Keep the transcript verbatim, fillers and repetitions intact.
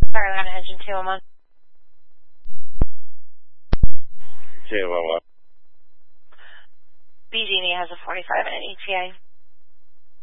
Sorry, we're on engine two one one. two one one. B G has a forty-five and an E T A.